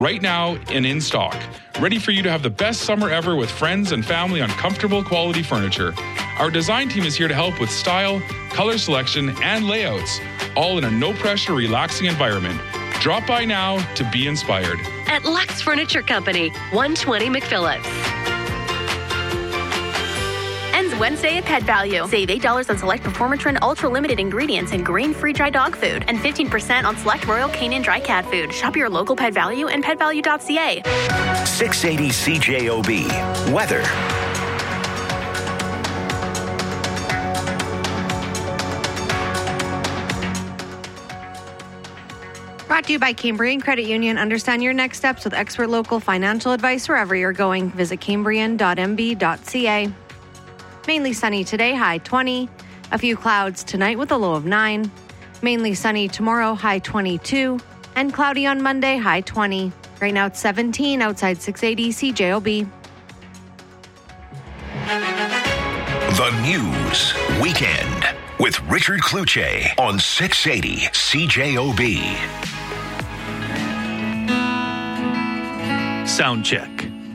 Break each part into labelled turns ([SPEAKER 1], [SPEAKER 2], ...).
[SPEAKER 1] right now and in stock. Ready for you to have the best summer ever with friends and family on comfortable quality furniture. Our design team is here to help with style, color selection, and layouts, all in a no-pressure, relaxing environment. Drop by now to be inspired.
[SPEAKER 2] At Lux Furniture Company, 120 McPhillips.
[SPEAKER 3] Ends Wednesday at Pet Value. Save $8 on select Performatrin Ultra Limited ingredients and grain-free dry dog food, and 15% on select Royal Canin dry cat food. Shop your local Pet Value and petvalue.ca.
[SPEAKER 4] 680 CJOB. Weather.
[SPEAKER 5] Brought to you by Cambrian Credit Union. Understand your next steps with expert local financial advice wherever you're going. Visit cambrian.mb.ca. Mainly sunny today, high 20. A few clouds tonight with a low of 9. Mainly sunny tomorrow, high 22. And cloudy on Monday, high 20. Right now it's 17 outside 680 CJOB.
[SPEAKER 4] The News Weekend with Richard Kluche on 680 CJOB.
[SPEAKER 6] Sound check.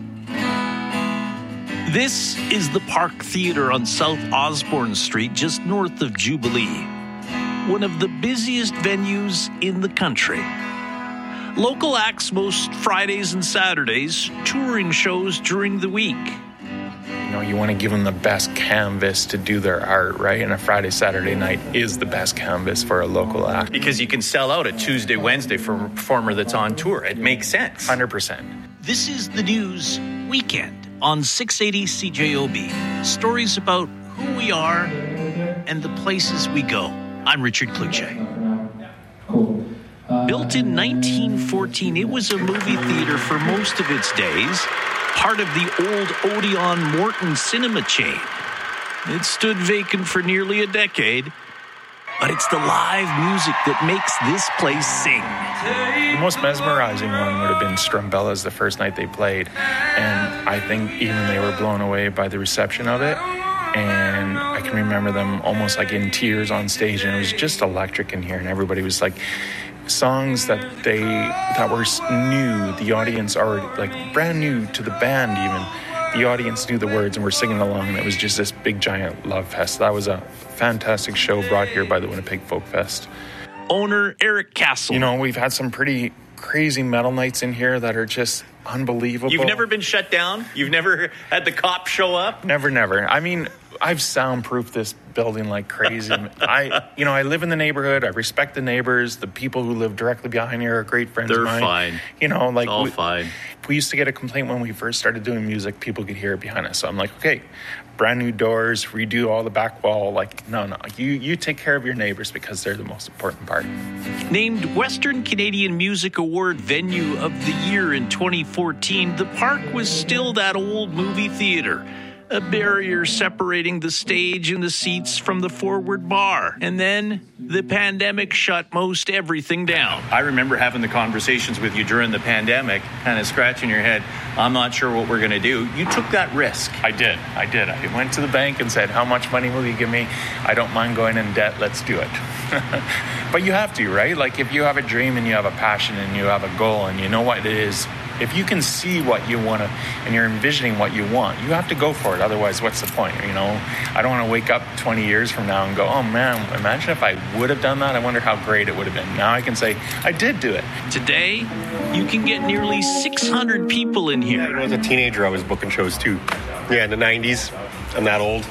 [SPEAKER 6] This is the Park Theatre on South Osborne Street, just north of Jubilee. One of the busiest venues in the country. Local acts most Fridays and Saturdays, touring shows during the week.
[SPEAKER 7] You know, you want to give them the best canvas to do their art, right? And a Friday, Saturday night is the best canvas for a local act.
[SPEAKER 8] Because you can sell out a Tuesday, Wednesday for a performer that's on tour. It makes sense.
[SPEAKER 7] 100%.
[SPEAKER 6] This is the News Weekend on 680 CJOB. Stories about who we are and the places we go. I'm Richard Kluche. Built in 1914, it was a movie theater for most of its days, part of the old Odeon Morton cinema chain. It stood vacant for nearly a decade, but it's the live music that makes this place sing.
[SPEAKER 7] The most mesmerizing one would have been Strumbella's the first night they played. And I think even they were blown away by the reception of it. And I can remember them almost like in tears on stage. And it was just electric in here. And everybody was like, songs that were new, the audience already, like brand new to the band even. The audience knew the words and were singing along, and it was just this big giant love fest. That was a fantastic show brought here by the Winnipeg Folk Fest.
[SPEAKER 6] Owner Eric Castle.
[SPEAKER 7] You know, we've had some pretty crazy metal nights in here that are just unbelievable.
[SPEAKER 8] You've never been shut down? You've never had the cops show up?
[SPEAKER 7] Never. I mean, I've soundproofed this building like crazy. I live in the neighborhood. I respect the neighbors. The people who live directly behind here are great friends of mine.
[SPEAKER 8] They're fine.
[SPEAKER 7] You know, like
[SPEAKER 8] all fine.
[SPEAKER 7] We used to get a complaint when we first started doing music. People could hear it behind us. So I'm like, okay, brand new doors, redo all the back wall. Like, no. You take care of your neighbors because they're the most important part.
[SPEAKER 6] Named Western Canadian Music Award Venue of the Year in 2014, the park was still that old movie theater. A barrier separating the stage and the seats from the forward bar. And then the pandemic shut most everything down.
[SPEAKER 8] I remember having the conversations with you during the pandemic, kind of scratching your head. I'm not sure what we're going to do. You took that risk.
[SPEAKER 7] I did. I went to the bank and said, how much money will you give me? I don't mind going in debt. Let's do it. But you have to, right? Like if you have a dream and you have a passion and you have a goal and you know what it is, if you can see what you want to and you're envisioning what you want, you have to go for it. Otherwise, what's the point? You know, I don't want to wake up 20 years from now and go, oh man, imagine if I would have done that. I wonder how great it would have been. Now I can say, I did do it.
[SPEAKER 6] Today, you can get nearly 600 people in here.
[SPEAKER 9] When I was a teenager, I was booking shows too. Yeah, in the 90s. I'm that old.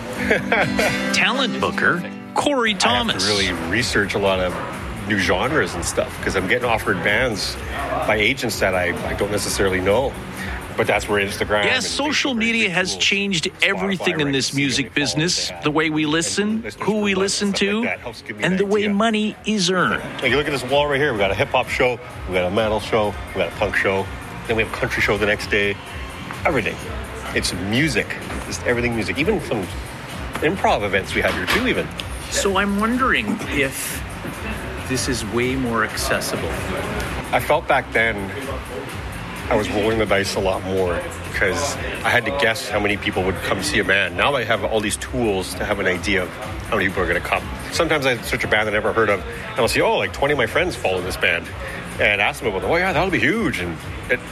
[SPEAKER 6] Talent booker Corey Thomas.
[SPEAKER 9] I have to really research a lot of new genres and stuff because I'm getting offered bands by agents that I don't necessarily know. But that's where Instagram.
[SPEAKER 6] Yes, social media has changed everything in this music business. The way we listen, who we listen to, and the way money is earned.
[SPEAKER 9] Like, you look at this wall right here. We got a hip-hop show, we got a metal show, we got a punk show, then we have a country show the next day. Everything. It's music. Just everything music. Even some improv events we have here too, even.
[SPEAKER 8] So I'm wondering if this is way more accessible.
[SPEAKER 9] I felt back then I was rolling the dice a lot more because I had to guess how many people would come see a band. Now I have all these tools to have an idea of how many people are going to come. Sometimes I search a band I never heard of, and I'll see, like 20 of my friends follow this band, and ask them about, oh yeah, that'll be huge. And